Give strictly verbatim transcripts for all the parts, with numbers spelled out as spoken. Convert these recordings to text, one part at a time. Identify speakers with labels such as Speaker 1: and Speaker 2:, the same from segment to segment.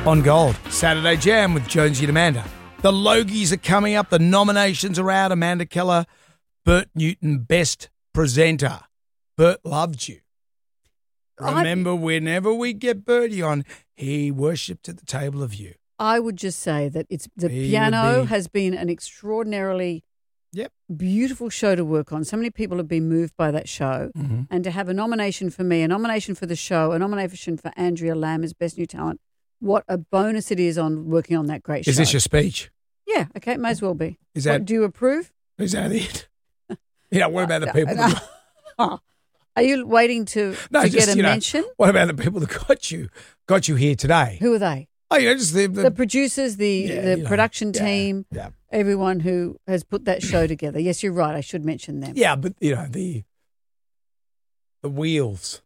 Speaker 1: on Gold. Saturday Jam with Jonesy and Amanda. The Logies are coming up. The nominations are out. Amanda Keller, Bert Newton, Best Presenter. Bert loved you. Remember, I, whenever we get Bertie on, he worshipped at the table of you.
Speaker 2: I would just say that it's the
Speaker 1: He
Speaker 2: piano
Speaker 1: be,
Speaker 2: has been an extraordinarily
Speaker 1: yep.
Speaker 2: beautiful show to work on. So many people have been moved by that show.
Speaker 1: Mm-hmm.
Speaker 2: And to have a nomination for me, a nomination for the show, a nomination for Andrea Lamb as Best New Talent, what a bonus it is on working on that great show.
Speaker 1: Is this your speech?
Speaker 2: Yeah, okay, it may as well be.
Speaker 1: Is that?
Speaker 2: What, do you approve?
Speaker 1: Is that it? Yeah, what about the people?
Speaker 2: No,
Speaker 1: that
Speaker 2: no. Are you waiting to,
Speaker 1: no,
Speaker 2: to
Speaker 1: just,
Speaker 2: get a
Speaker 1: you know,
Speaker 2: mention?
Speaker 1: What about the people that got you got you here today?
Speaker 2: Who are they?
Speaker 1: Oh, you know, just the, the,
Speaker 2: The producers, the,
Speaker 1: Yeah,
Speaker 2: the
Speaker 1: you know,
Speaker 2: production
Speaker 1: yeah,
Speaker 2: team,
Speaker 1: yeah.
Speaker 2: everyone who has put that show together. Yes, you're right. I should mention them.
Speaker 1: Yeah, but, you know, the the wheels.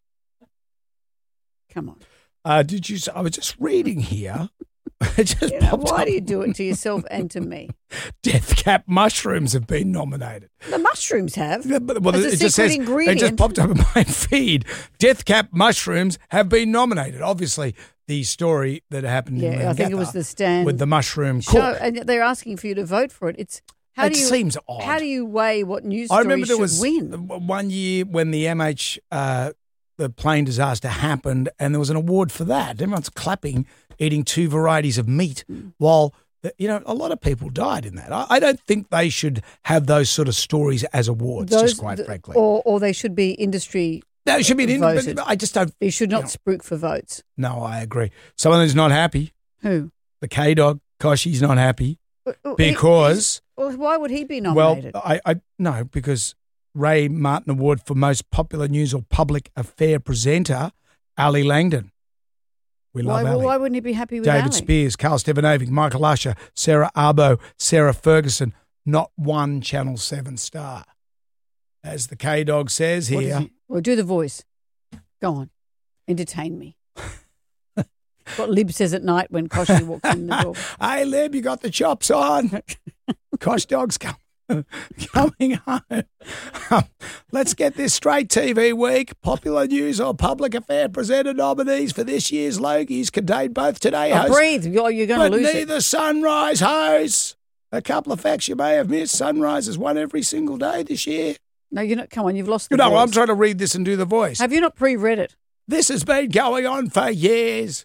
Speaker 2: Come on.
Speaker 1: Uh, did you? I was just reading here. It just
Speaker 2: You know,
Speaker 1: popped
Speaker 2: why
Speaker 1: up.
Speaker 2: do you do it to yourself and to me?
Speaker 1: Death Cap mushrooms have been nominated.
Speaker 2: The mushrooms have.
Speaker 1: Yeah, but- Well,
Speaker 2: As a
Speaker 1: it just
Speaker 2: secret
Speaker 1: says
Speaker 2: ingredient.
Speaker 1: it just popped up in my feed. Death Cap mushrooms have been nominated. Obviously, the story that happened. in
Speaker 2: Yeah, I think it was
Speaker 1: Leongatha
Speaker 2: the Stan
Speaker 1: with the mushroom
Speaker 2: show,
Speaker 1: cook.
Speaker 2: and they're asking for you to vote for it. It's how
Speaker 1: It
Speaker 2: do you
Speaker 1: seems odd.
Speaker 2: How do you weigh what news
Speaker 1: I
Speaker 2: story
Speaker 1: remember there
Speaker 2: should
Speaker 1: was
Speaker 2: win?
Speaker 1: one year when the M H uh, the plane disaster happened, and there was an award for that. Everyone's clapping, eating two varieties of meat,
Speaker 2: Mm.
Speaker 1: while you know a lot of people died in that. I, I don't think they should have those sort of stories as awards.
Speaker 2: Those-
Speaker 1: just quite
Speaker 2: th-
Speaker 1: frankly,
Speaker 2: or or they should be industry.
Speaker 1: no, it should be an
Speaker 2: voted.
Speaker 1: independent. I just don't.
Speaker 2: You should not
Speaker 1: You know.
Speaker 2: spruik for votes.
Speaker 1: No, I agree. Someone who's not happy,
Speaker 2: Who?
Speaker 1: the K Dog, Koshi's not happy
Speaker 2: Uh, uh,
Speaker 1: because.
Speaker 2: he- well, why would he be
Speaker 1: Well,
Speaker 2: nominated?
Speaker 1: I, I no, because Ray Martin Award for Most Popular News or Public Affair Presenter, Ali Langdon. We
Speaker 2: why,
Speaker 1: love
Speaker 2: well,
Speaker 1: Ali.
Speaker 2: why wouldn't he be happy with
Speaker 1: David
Speaker 2: Ali?
Speaker 1: Spears, Carl Stevanovic, Michael Usher, Sarah Arbo, Sarah Ferguson. Not one Channel seven star. As the K Dog says
Speaker 2: What
Speaker 1: here.
Speaker 2: does he- well, do the voice. Go on, entertain me. What Lib says at night when Koshi walks in the door.
Speaker 1: Hey, Lib, you got the chops on. Kosh Dog's come, coming home. Um, let's get this straight, T V Week. Popular News or Public Affair presenter nominees for this year's Logies contained both today
Speaker 2: Oh,
Speaker 1: hosts,
Speaker 2: breathe, you're, you're going
Speaker 1: but
Speaker 2: to lose it.
Speaker 1: neither Sunrise hosts. A couple of facts you may have missed. Sunrise has won every single day this year.
Speaker 2: No, you're not. Come on, you've lost the
Speaker 1: No,
Speaker 2: voice.
Speaker 1: I'm trying to read this and do the voice.
Speaker 2: Have you not pre-read it?
Speaker 1: This has been going on for years.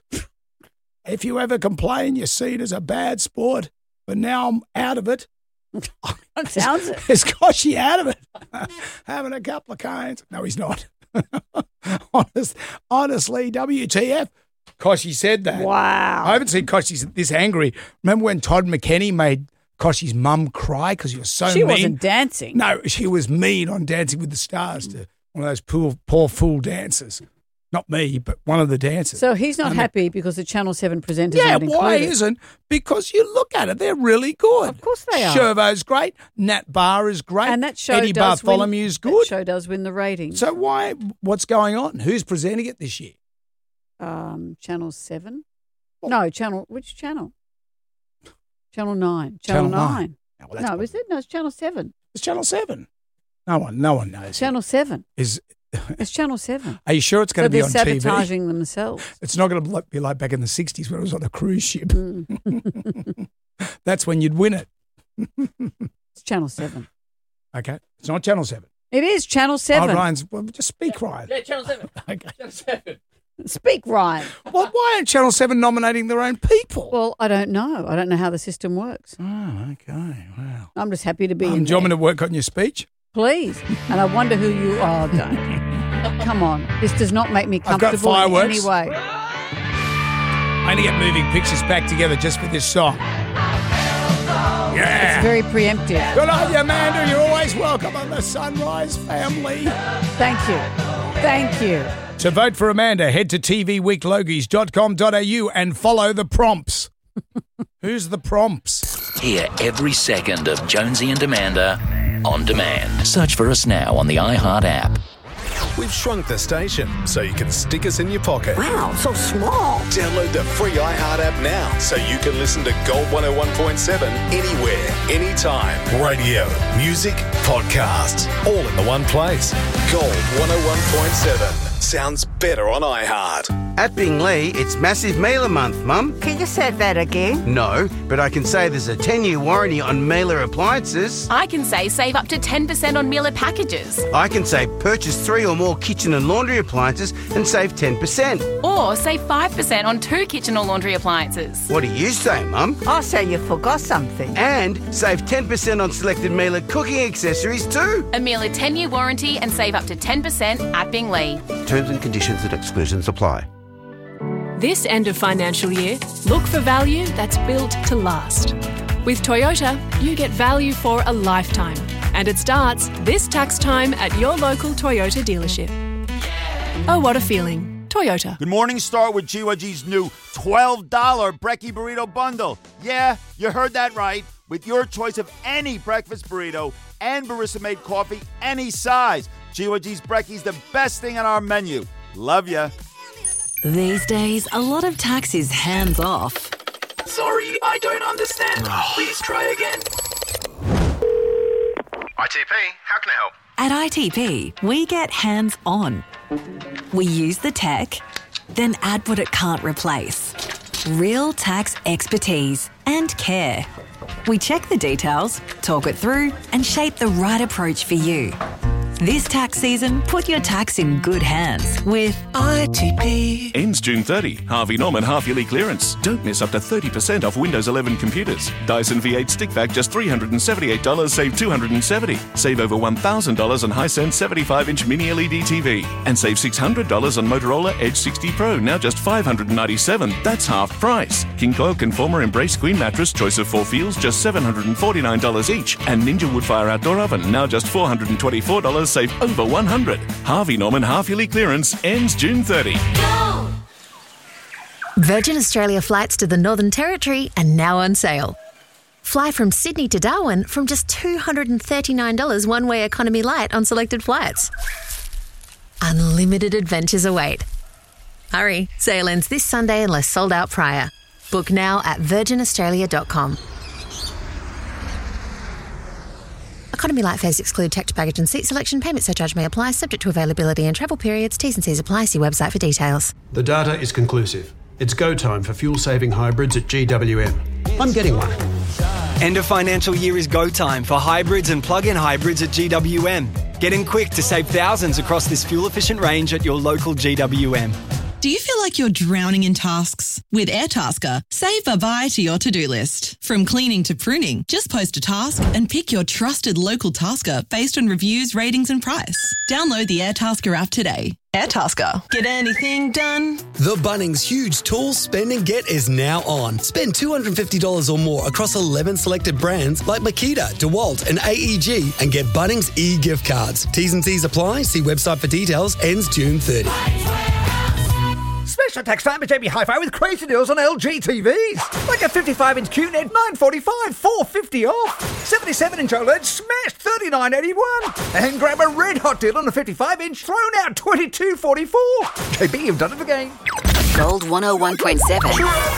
Speaker 1: If you ever complain, you're seen as a bad sport, but now I'm out of it.
Speaker 2: That sounds it.
Speaker 1: Is Koshy out of it? Having a couple of cones. No, he's not. Honest, honestly, W T F? Koshy said that.
Speaker 2: Wow.
Speaker 1: I haven't seen Koshy this angry. Remember when Todd McKenney made Koshy's mum cry because he was so
Speaker 2: She
Speaker 1: mean?
Speaker 2: wasn't dancing.
Speaker 1: No, she was mean on Dancing with the Stars to one of those poor, poor fool dancers. Not me, but one of the dancers.
Speaker 2: So he's not
Speaker 1: I mean-
Speaker 2: happy because the Channel seven presenters
Speaker 1: Yeah,
Speaker 2: aren't
Speaker 1: why
Speaker 2: included.
Speaker 1: isn't? Because you look at it, they're really good.
Speaker 2: Of course they are.
Speaker 1: Shervo's great. Nat Barr is great.
Speaker 2: And that show
Speaker 1: Eddie
Speaker 2: does
Speaker 1: Bartholomew's
Speaker 2: win,
Speaker 1: good.
Speaker 2: That show does win the ratings.
Speaker 1: So why? What's going on? Who's presenting it this year?
Speaker 2: um, Channel seven? No, Channel, which channel? Channel nine.
Speaker 1: Channel
Speaker 2: Channel,
Speaker 1: nine.
Speaker 2: nine.
Speaker 1: Oh, well, that's
Speaker 2: No, is it? No, it's Channel seven.
Speaker 1: It's Channel Seven. No one, no one knows.
Speaker 2: Channel seven.
Speaker 1: Is
Speaker 2: It's Channel seven.
Speaker 1: are you sure it's going
Speaker 2: So
Speaker 1: to be
Speaker 2: they're
Speaker 1: on T V?
Speaker 2: sabotaging themselves.
Speaker 1: It's not going to be like back in the sixties when it was on a cruise ship.
Speaker 2: Mm.
Speaker 1: That's when you'd win it.
Speaker 2: It's Channel seven.
Speaker 1: Okay, it's not Channel Seven.
Speaker 2: It is Channel seven.
Speaker 1: Oh, Ryan's. Well, just speak, Ryan.
Speaker 3: Yeah, Channel seven.
Speaker 1: Okay.
Speaker 3: Channel seven.
Speaker 2: Speak, Ryan.
Speaker 1: Well, why aren't Channel Seven nominating their own people?
Speaker 2: Well, I don't know. I don't know how the system works.
Speaker 1: Oh, okay. Wow.
Speaker 2: I'm just happy to be
Speaker 1: Um,
Speaker 2: in
Speaker 1: do you want me
Speaker 2: there.
Speaker 1: to work on your speech?
Speaker 2: Please. And I wonder who you are. Don't. Come on. This does not make me
Speaker 1: I've got
Speaker 2: comfortable in
Speaker 1: fireworks.
Speaker 2: any way.
Speaker 1: I need to get moving pictures back together just for this song. Yeah.
Speaker 2: It's very preemptive.
Speaker 1: Good on you, Amanda. You're always welcome on the Sunrise family.
Speaker 2: Thank you. Thank you.
Speaker 1: To vote for Amanda, head to t v week logies dot com dot a u and follow the prompts. Who's the prompts?
Speaker 4: Hear every second of Jonesy and Amanda on demand. Search for us now on the iHeart app.
Speaker 5: We've shrunk the station so you can stick us in your pocket.
Speaker 6: Wow, so small.
Speaker 5: Download the free iHeart app now so you can listen to Gold one oh one point seven anywhere, anytime. Radio, music, podcasts, all in the one place. Gold one oh one point seven. Sounds better on iHeart.
Speaker 3: At Bingley, it's massive mailer month, Mum.
Speaker 6: Can you say that again?
Speaker 3: No, but I can say there's a ten-year warranty on mailer appliances.
Speaker 7: I can say save up to ten percent on mailer packages.
Speaker 3: I can say purchase three or more kitchen and laundry appliances and save ten percent.
Speaker 7: Or save five percent on two kitchen or laundry appliances.
Speaker 3: What do you say, Mum?
Speaker 6: I say you forgot something.
Speaker 3: And save ten percent on selected mailer cooking accessories too.
Speaker 7: A mailer ten-year warranty and save up to ten percent at Bingley.
Speaker 3: Terms and conditions and exclusions apply.
Speaker 8: This end of financial year, look for value that's built to last. With Toyota, you get value for a lifetime. And it starts this tax time at your local Toyota dealership. Oh, what a feeling. Toyota.
Speaker 9: Good morning, start with G Y G's new twelve dollars Brekkie Burrito Bundle. Yeah, you heard that right. With your choice of any breakfast burrito and barista-made coffee, any size. G Y G's Brekkie's the best thing on our menu. Love ya.
Speaker 10: These days, a lot of tax is hands-off.
Speaker 4: Sorry, I don't understand. Please try again.
Speaker 11: I T P, how can I help?
Speaker 10: At I T P, we get hands-on. We use the tech, then add what it can't replace. Real tax expertise and care. We check the details, talk it through, and shape the right approach for you. This tax season, put your tax in good hands with I T P.
Speaker 12: Ends June thirtieth. Harvey Norman half-yearly clearance. Don't miss up to thirty percent off Windows eleven computers. Dyson V eight stick vac just three hundred seventy-eight dollars, save two hundred seventy dollars. Save over one thousand dollars on Hisense seventy-five inch mini L E D T V. And save six hundred dollars on Motorola Edge sixty Pro, now just five hundred ninety-seven dollars. That's half price. King Coil Conformer Embrace Queen Mattress, choice of four feels, just seven hundred forty-nine dollars each. And Ninja Woodfire Outdoor Oven, now just four hundred twenty-four dollars, save over one hundred dollars. Harvey Norman half-yearly clearance ends June thirtieth.
Speaker 13: Go! Virgin Australia flights to the Northern Territory are now on sale. Fly from Sydney to Darwin from just two hundred thirty-nine dollars one-way economy light on selected flights. Unlimited adventures await. Hurry, sale ends this Sunday unless sold out prior. Book now at virgin australia dot com. Economy light fares exclude checked baggage and seat selection. Payment surcharge may apply, subject to availability and travel periods. T's and C's apply. See website for details.
Speaker 14: The data is conclusive. It's go time for fuel-saving hybrids at G W M. I'm getting one.
Speaker 15: End of financial year is go time for hybrids and plug-in hybrids at G W M. Get in quick to save thousands across this fuel-efficient range at your local G W M.
Speaker 16: Do you feel like you're drowning in tasks? With Airtasker, save by via to your to-do list. From cleaning to pruning, just post a task and pick your trusted local tasker based on reviews, ratings and price. Download the Airtasker app today. Airtasker. Get anything done?
Speaker 17: The Bunnings Huge Tools Spend and Get is now on. Spend two hundred fifty dollars or more across eleven selected brands like Makita, DeWalt and A E G and get Bunnings e-gift cards. T's and C's apply. See website for details. Ends June thirtieth.
Speaker 18: Special tax time at J B Hi-Fi with crazy deals on L G T Vs. Like a fifty-five inch Q NET, nine forty-five, four fifty off. seventy-seven inch OLED, smashed thirty-nine eighty-one. And grab a red hot deal on a fifty-five inch, thrown out twenty-two forty-four. J B, you've done it again.
Speaker 19: Gold one oh one point seven.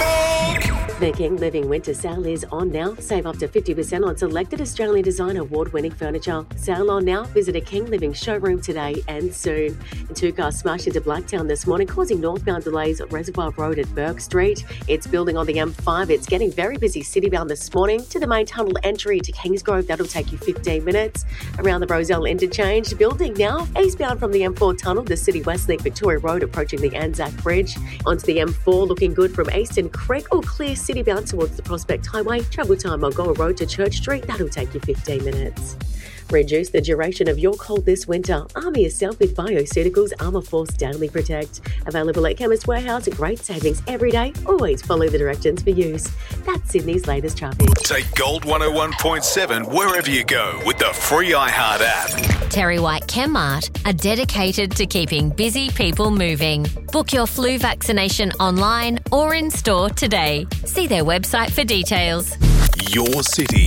Speaker 20: The King Living Winter Sale is on now. Save up to fifty percent on selected Australian Design Award-winning furniture. Sale on now. Visit a King Living showroom today and soon. And two cars smashed into Blacktown this morning, causing northbound delays at Reservoir Road at Burke Street. It's building on the M five. It's getting very busy citybound this morning to the main tunnel entry to Kingsgrove. That'll take you fifteen minutes. Around the Roselle Interchange, building now. Eastbound from the M four tunnel, the City West Link Victoria Road approaching the Anzac Bridge. Onto the M four, looking good from Eastern Creek. All clear citybound towards the Prospect Highway. Travel time Mulgoa Road to Church Street. That'll take you fifteen minutes. Reduce the duration of your cold this winter. Army yourself with Bioceuticals Armour Force Daily Protect. Available at Chemist Warehouse. Great savings every day. Always follow the directions for use. That's Sydney's latest traffic.
Speaker 5: Take Gold one oh one point seven wherever you go with the free iHeart app.
Speaker 21: Terry White Chemmart are dedicated to keeping busy people moving. Book your flu vaccination online or in store today. See their website for details.
Speaker 5: Your city.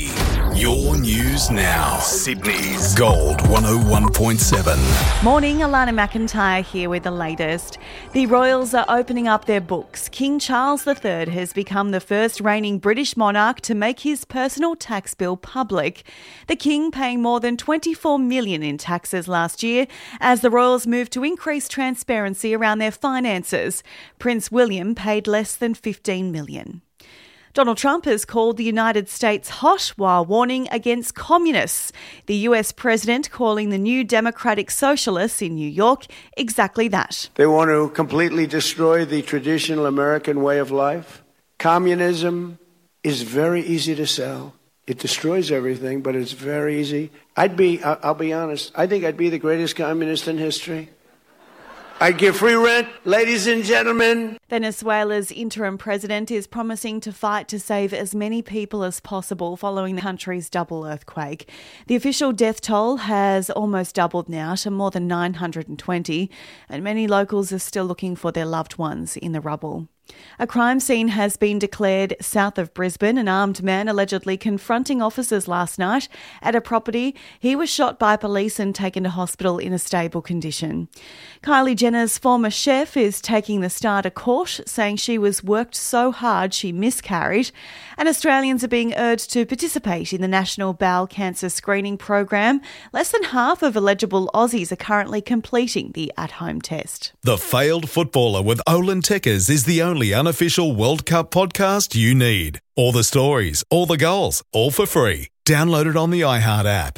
Speaker 5: Your news now. Sydney's Gold one oh one point seven.
Speaker 2: Morning, Alana McIntyre here with the latest. The royals are opening up their books. King Charles the Third has become the first reigning British monarch to make his personal tax bill public. The King paying more than twenty-four million dollars in taxes last year as the royals moved to increase transparency around their finances. Prince William paid less than fifteen million dollars. Donald Trump has called the United States hot while warning against communists. The U S president calling the New Democratic Socialists in New York exactly that.
Speaker 22: They want to completely destroy the traditional American way of life. Communism is very easy to sell. It destroys everything, but it's very easy. I'd be, I'll be honest, I think I'd be the greatest communist in history. I give free rent, ladies and gentlemen.
Speaker 2: Venezuela's interim president is promising to fight to save as many people as possible following the country's double earthquake. The official death toll has almost doubled now to more than nine hundred twenty, and many locals are still looking for their loved ones in the rubble. A crime scene has been declared south of Brisbane. An armed man allegedly confronting officers last night at a property. He was shot by police and taken to hospital in a stable condition. Kylie Jenner's former chef is taking the Star to court, saying she was worked so hard she miscarried. And Australians are being urged to participate in the National Bowel Cancer Screening Program. Less than half of eligible Aussies are currently completing the at-home test.
Speaker 23: The Failed Footballer with Olin Tickers is the only unofficial World Cup podcast you need. All the stories, all the goals, all for free. Download it on the iHeart app.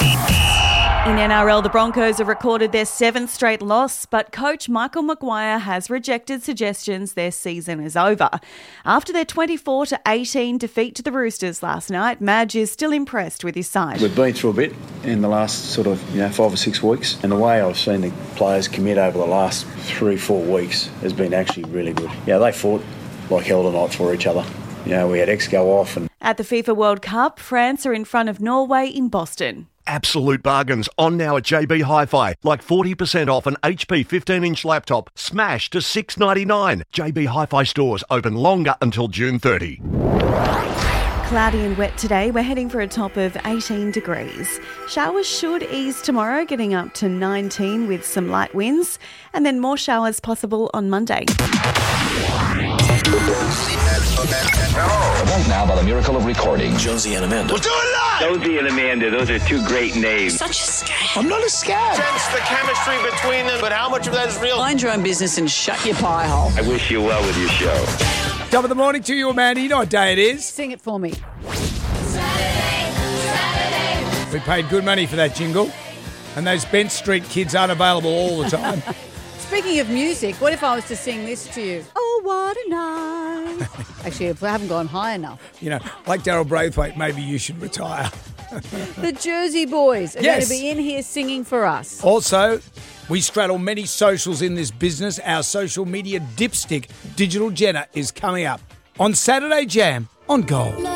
Speaker 2: In N R L, the Broncos have recorded their seventh straight loss, but coach Michael Maguire has rejected suggestions their season is over. After their twenty-four to eighteen defeat to the Roosters last night, Madge is still impressed with his side.
Speaker 24: We've been through a bit in the last sort of, you know, five or six weeks, and the way I've seen the players commit over the last three, four weeks has been actually really good. Yeah, they fought like hell tonight for each other. You know, we had X go off. And
Speaker 2: At the FIFA World Cup, France are in front of Norway in Boston.
Speaker 25: Absolute bargains on now at J B Hi-Fi. Like forty percent off an H P fifteen inch laptop. Smash to six ninety-nine. J B Hi-Fi stores open longer until June thirtieth.
Speaker 2: Cloudy and wet today. We're heading for a top of eighteen degrees. Showers should ease tomorrow, getting up to nineteen with some light winds. And then more showers possible on Monday.
Speaker 4: Right now, by the miracle of recording, Jonesy and Amanda.
Speaker 11: We'll do it live! Jonesy and Amanda, those are two great names.
Speaker 26: Such a scam.
Speaker 11: I'm not a scam. Sense the chemistry between them, but how much of that is real?
Speaker 26: Mind your own business and shut your pie hole.
Speaker 11: I wish you well with your show.
Speaker 1: Top of the morning to you, Amanda. You know what day it is.
Speaker 26: Sing it for me.
Speaker 1: We paid good money for that jingle, and those Bent Street kids aren't available all the time.
Speaker 26: Speaking of music, what if I was to sing this to you? Oh, what a night. Actually, if I haven't gone high enough.
Speaker 1: You know, like Daryl Braithwaite, maybe you should retire.
Speaker 26: The Jersey Boys are
Speaker 1: Yes.
Speaker 26: going to be in here singing for us.
Speaker 1: Also, we straddle many socials in this business. Our social media dipstick, Digital Jenna, is coming up on Saturday Jam on Gold.